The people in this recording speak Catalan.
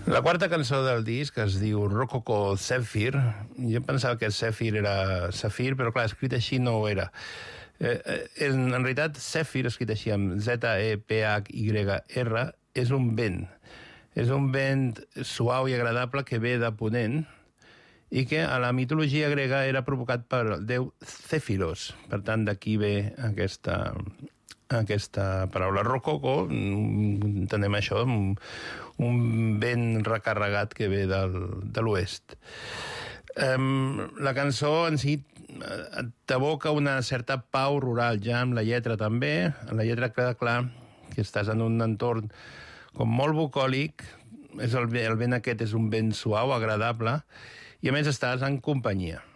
La quarta cançó del disc es diu Rococo Zephyr. Jo pensava que Zephyr era Safir, però clar, escrit així no ho era. En realitat, Zephyr, escrit així amb Z-E-P-H-Y-R, és un vent. És un vent suau i agradable que ve de ponent i que a la mitologia grega era provocat per el déu Cèfiros. Per tant, d'aquí ve aquesta paraula. Rococo, entenem això, un vent recarregat que ve de l'oest. La cançó en si t'evoca una certa pau rural, ja amb la lletra també. En la lletra queda clar que estàs en un entorn com molt bucòlic, el vent aquest és un vent suau, agradable, i a més estàs en companyia.